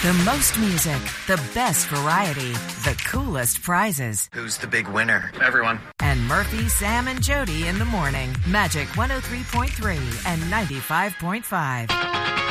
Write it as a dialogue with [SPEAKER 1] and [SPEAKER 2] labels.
[SPEAKER 1] The most music, the best variety, the coolest prizes.
[SPEAKER 2] Who's the big winner? Everyone.
[SPEAKER 1] And Murphy, Sam, and Jody in the morning. Magic 103.3 and 95.5.